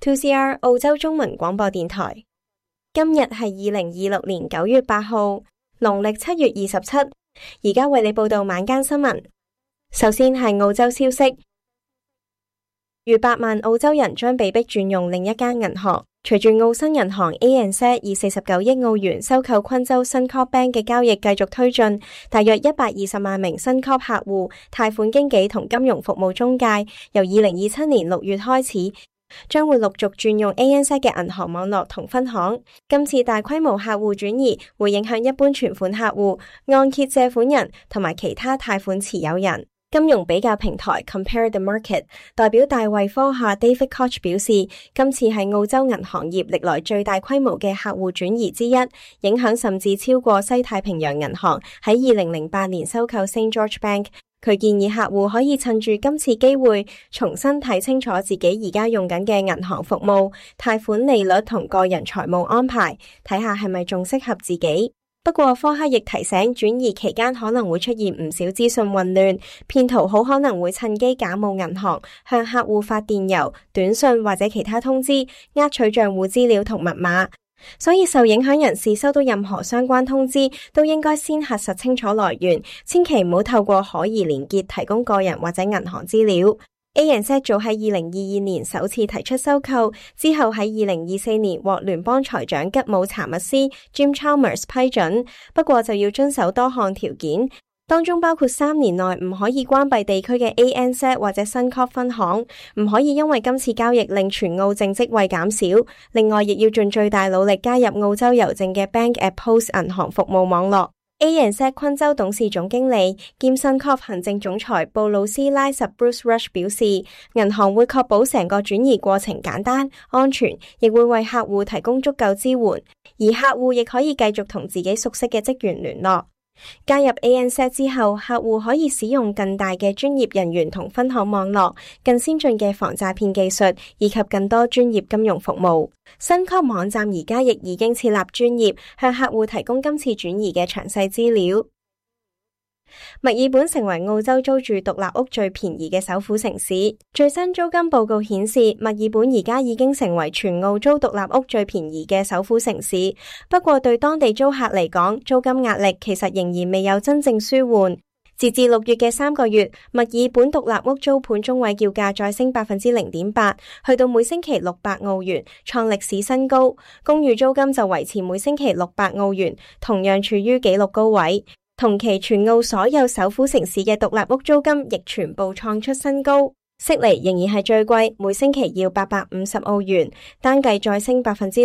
2CR 澳洲中文廣播電台。今日係2026年9月8號，農曆7月27。而家為你報道晚間新聞。首先係澳洲消息，逾8萬澳洲人將被迫轉用另一間銀行。隨住澳新銀行 ANZ 以49億澳元收購昆州 Suncorp Bank 嘅交易繼續推進，大約120萬名 Suncorp 客戶、貸款經紀同金融服務中介，由2027年6月開始，將會陸續轉用 ANZ 嘅銀行網絡同分行。今次大規模客戶轉移會影響一般存款客戶、按揭借款人同埋其他貸款持有人。金融比較平台 Compare the Market 代表大衛科夏 David Koch 表示，今次係澳洲銀行業歷來最大規模嘅客戶轉移之一，影響甚至超過西太平洋銀行喺2008年收購 St. George Bank。佢建議客戶可以趁住今次機會重新睇清楚自己而家用緊嘅銀行服務、貸款利率同個人財務安排，睇下係咪仲適合自己。不過科克亦提醒，轉移期間可能會出現唔少資訊混亂，騙徒好可能會趁機假冒銀行，向客戶發電郵、短信或者其他通知，呃取賬戶資料同密碼。所以受影響人士收到任何相關通知，都應該先核實清楚來源，千祈唔好透過可疑連結提供個人或者銀行資料。ANZ 早喺2022年首次提出收購，之後喺2024年獲聯邦財長吉姆查密斯 Jim Chalmers 批准，不過就要遵守多項條件，當中包括3年內唔可以關閉地區嘅 ANZ 或者 Suncorp 分行，唔可以因為今次交易令全澳淨職位減少，另外亦要盡最大努力加入澳洲郵政嘅 Bank@Post 銀行服務網絡。ANZ 昆州董事總經理兼 Suncorp 行政總裁布魯斯拉什 Bruce Rush 表示，銀行會確保成個轉移過程簡單、安全，亦會為客戶提供足夠支援，而客戶亦可以繼續同自己熟悉嘅職員聯絡。加入 ANZ 之後，客戶可以使用更大嘅專業人員同分行網絡、更先進嘅防詐騙技術，以及更多專業金融服務。Suncorp網站而家亦已經設立專頁，向客戶提供今次轉移嘅詳細資料。墨爾本成為澳洲租住獨立屋最便宜嘅首府城市。最新租金報告顯示，墨爾本而家已經成為全澳租獨立屋最便宜嘅首府城市。不過對當地租客嚟講，租金壓力其實仍然未有真正舒緩。截至6月嘅3個月，墨爾本獨立屋租盤中位叫價再升 0.8%， 去到每星期600澳元，創歷史新高。公寓租金就維持每星期600澳元，同樣處於紀錄高位。同期全澳所有首府城市嘅獨立屋租金亦全部創出新高。悉尼仍然係最貴，每星期要850澳元，單計再升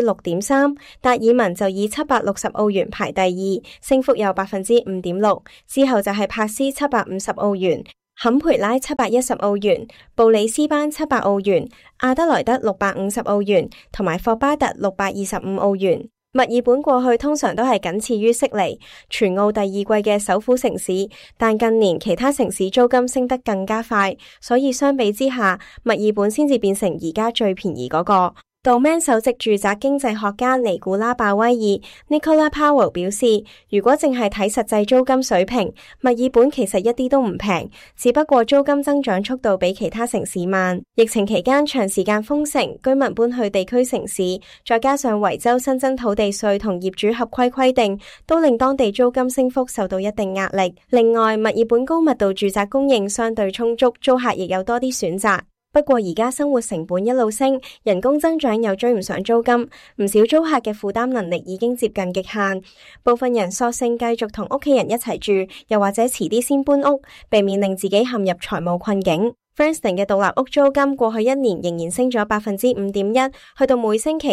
6.3%。達爾文就以760澳元排第二，升幅有 5.6%。之後就係珀斯750澳元，坎培拉710澳元，布里斯班700澳元，阿德萊德650澳元，同埋霍巴特625澳元。墨爾本過去通常都係僅次於悉尼，全澳第二貴嘅首府城市，但近年其他城市租金升得更加快，所以相比之下，墨爾本先至變成而家最便宜嗰個。Domain 首席住宅經濟學家尼古拉鮑威爾 Nicola Powell 表示，如果淨係睇實際租金水平，墨爾本其實一啲都唔平，只不過租金增長速度比其他城市慢。疫情期間長時間封城，居民搬去地區城市，再加上維州新增土地稅同業主合規規定，都令當地租金升幅受到一定壓力。另外，墨爾本高密度住宅供應相對充足，租客亦有多啲選擇。不過而家生活成本一路升，人工增長又追唔上租金，唔少租客嘅負擔能力已經接近極限，部分人索性繼續同屋企人一齊住，又或者遲啲先搬屋，避免令自己陷入財務困境。Frankston 嘅獨立屋租金過去一年仍然升咗 5.1%， 去到每星期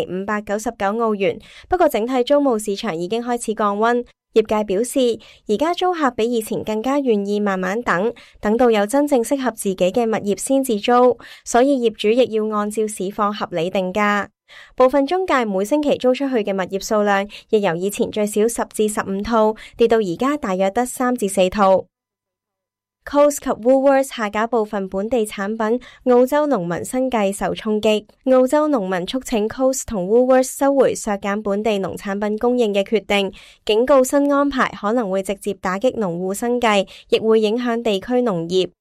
599澳元，不過整體租務市場已經開始降溫。業界表示，而家租客比以前更加願意慢慢等到有真正適合自己嘅物業先至租，所以業主亦要按照市況合理定價。部分中介每星期租出去嘅物業數量，亦由以前最少10至15套，跌到而家大約得3至4套。Coles 及 Woolworths 下架部分本地產品，澳洲農民生計受衝擊。澳洲農民促請 Coles 同 Woolworths 收回削減本地農產品供應嘅決定，警告新安排可能會直接打擊農戶生計，亦會影響地區農業。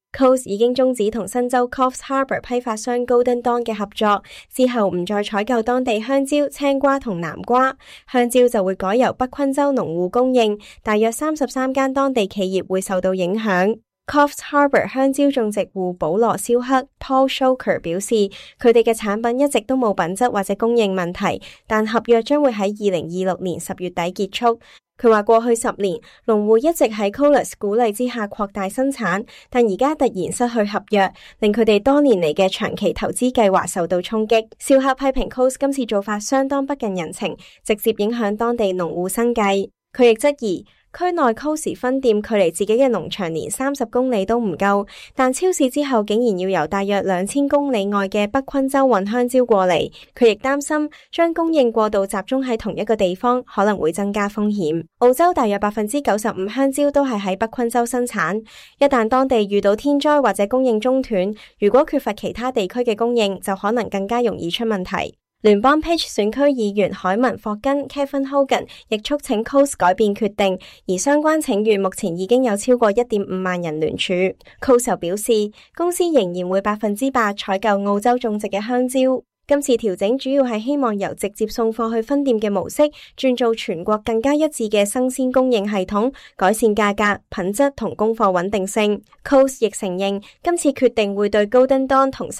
Coast 已經終止同新州 Coffs Harbour 批發商 Golden Dawn 嘅合作，之後唔再採購當地香蕉、青瓜同南瓜，香蕉就會改由北昆州農戶供應，大約33間當地企業會受到影響。Coffs Harbour 香蕉種植戶保羅肖克 Paul Shoker 表示，佢哋嘅產品一直都冇品質或者供應問題，但合約將會喺2026年10月底結束。佢話過去10年，農戶一直喺 Colas 鼓勵之下擴大生產，但而家突然失去合約，令佢哋多年嚟嘅長期投資計劃受到衝擊。肖克批評 Colas 今次做法相當不近人情，直接影響當地農戶生計。佢亦質疑區內 Coles 分店距離自己嘅農場連30公里都唔夠，但超市之後竟然要由大約2000公里外嘅北昆州運香蕉過嚟。佢亦擔心將供應過度集中喺同一個地方，可能會增加風險。澳洲大約95%香蕉都係喺北昆州生產，一旦當地遇到天災或者供應中斷，如果缺乏其他地區嘅供應，就可能更加容易出問題。聯邦 Page 選區議員海文霍根 Kevin Hogan 亦促請 Coast 改變決定，而相關請願目前已經有超過 1.5 萬人聯署。Coast 表示，公司仍然會100%採購澳洲種植嘅香蕉。今次調整主要係希望由直接送貨去分店嘅模式，轉做全國更加一致嘅生鮮供應系統，改善價格、品質同供貨穩定性。Coast 亦承認今次決定會對 Golden Dawn 同